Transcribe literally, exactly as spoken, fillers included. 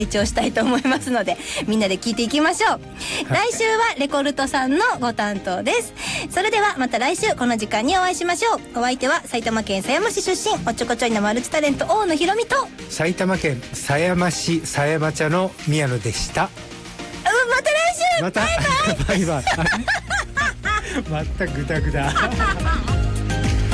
一応したいと思いますので、みんなで聞いていきましょう。来週はレコルトさんのご担当です。それではまた来週この時間にお会いしましょう。お相手は埼玉県狭山市出身おっちょこちょいのマルチタレント大野ひろみと、 埼玉県狭山市狭山茶の宮野でした。 また来週、 またバイバイバイバイまたグダグダ